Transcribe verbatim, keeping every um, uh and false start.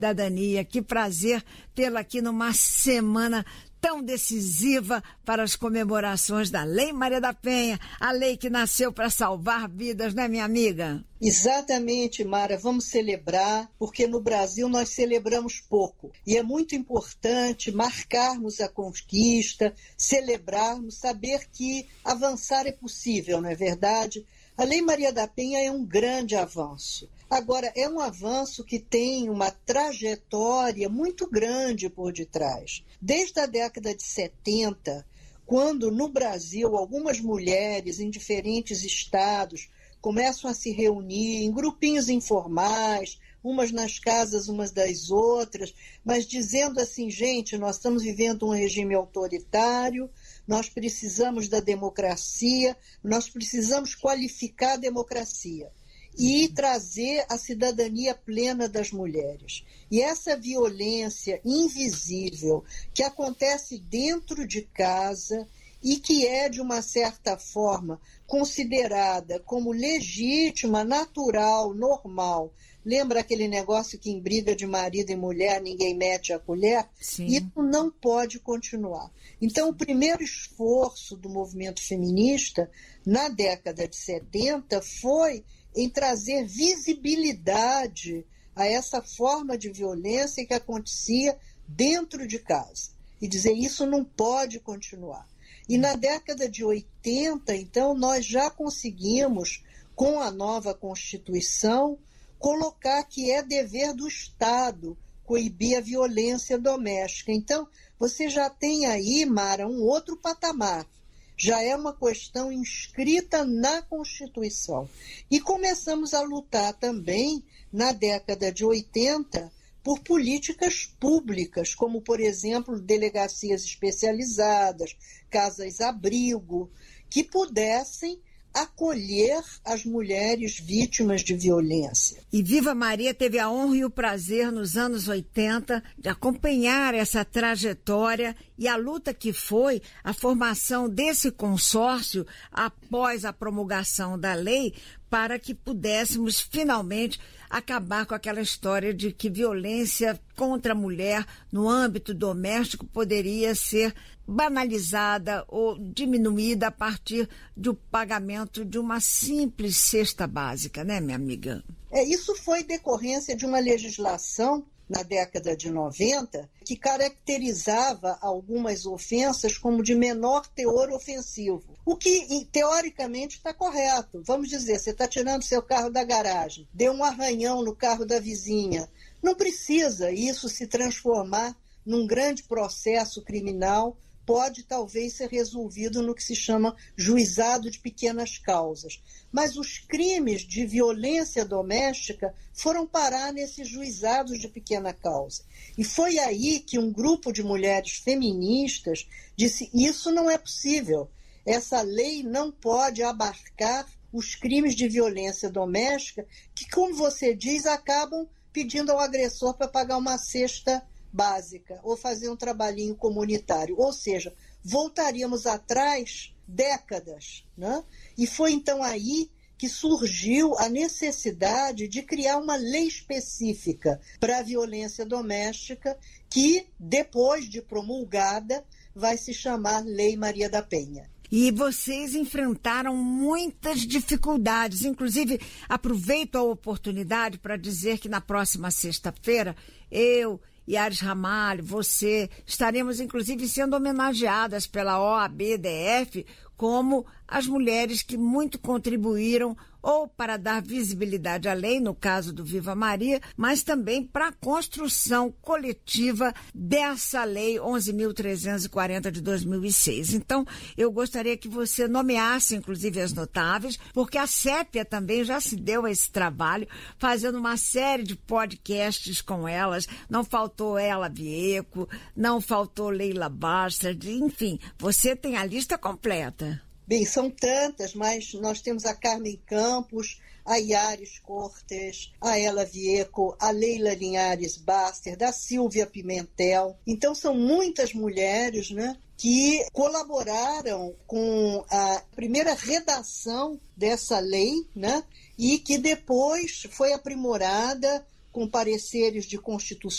cidadania. Que prazer tê-la aqui numa semana tão decisiva para as comemorações da Lei Maria da Penha, a lei que nasceu para salvar vidas, né, minha amiga? Exatamente, Mara. Vamos celebrar, porque no Brasil nós celebramos pouco. E é muito importante marcarmos a conquista, celebrarmos, saber que avançar é possível, não é verdade? A Lei Maria da Penha é um grande avanço. Agora, é um avanço que tem uma trajetória muito grande por detrás. Desde a década de setenta, quando no Brasil algumas mulheres em diferentes estados começam a se reunir em grupinhos informais, umas nas casas, umas das outras, mas dizendo assim, gente, nós estamos vivendo um regime autoritário, nós precisamos da democracia, nós precisamos qualificar a democracia e trazer a cidadania plena das mulheres. E essa violência invisível que acontece dentro de casa e que é, de uma certa forma, considerada como legítima, natural, normal. Lembra aquele negócio que em briga de marido e mulher ninguém mete a colher? Sim. Isso não pode continuar. Então, o primeiro esforço do movimento feminista, na década de setenta, foi em trazer visibilidade a essa forma de violência que acontecia dentro de casa. E dizer, isso não pode continuar. E na década de oitenta, então, nós já conseguimos, com a nova Constituição, colocar que é dever do Estado coibir a violência doméstica. Então, você já tem aí, Mara, um outro patamar. Já é uma questão inscrita na Constituição. E começamos a lutar também, na década de oitenta, por políticas públicas, como, por exemplo, delegacias especializadas, casas-abrigo, que pudessem acolher as mulheres vítimas de violência. E Viva Maria teve a honra e o prazer, nos anos oitenta, de acompanhar essa trajetória e a luta que foi a formação desse consórcio após a promulgação da lei, para que pudéssemos finalmente acabar com aquela história de que violência contra a mulher no âmbito doméstico poderia ser banalizada ou diminuída a partir do pagamento de uma simples cesta básica, né, minha amiga? É, isso foi decorrência de uma legislação na década de noventa, que caracterizava algumas ofensas como de menor teor ofensivo. O que, teoricamente, está correto. Vamos dizer, você está tirando seu carro da garagem, deu um arranhão no carro da vizinha. Não precisa isso se transformar num grande processo criminal, pode talvez ser resolvido no que se chama juizado de pequenas causas. Mas os crimes de violência doméstica foram parar nesses juizados de pequena causa. E foi aí que um grupo de mulheres feministas disse, isso não é possível. Essa lei não pode abarcar os crimes de violência doméstica que, como você diz, acabam pedindo ao agressor para pagar uma cesta básica ou fazer um trabalhinho comunitário. Ou seja, voltaríamos atrás décadas, né? E foi então aí que surgiu a necessidade de criar uma lei específica para a violência doméstica que, depois de promulgada, vai se chamar Lei Maria da Penha. E vocês enfrentaram muitas dificuldades. Inclusive, aproveito a oportunidade para dizer que na próxima sexta-feira, eu e Ares Ramalho, você, estaremos inclusive sendo homenageadas pela O A B D F como as mulheres que muito contribuíram ou para dar visibilidade à lei, no caso do Viva Maria, mas também para a construção coletiva dessa lei onze mil trezentos e quarenta de dois mil e seis. Então, eu gostaria que você nomeasse, inclusive, as notáveis, porque a Sépia também já se deu a esse trabalho, fazendo uma série de podcasts com elas. Não faltou Ela Vieco, não faltou Leila Bastard, enfim, você tem a lista completa. Bem, são tantas, mas nós temos a Carmen Campos, a Yaris Cortes, a Ela Vieco, a Leila Linhares Baster, da Silvia Pimentel. Então, são muitas mulheres, né, que colaboraram com a primeira redação dessa lei, né, e que depois foi aprimorada com pareceres de constitucionalidade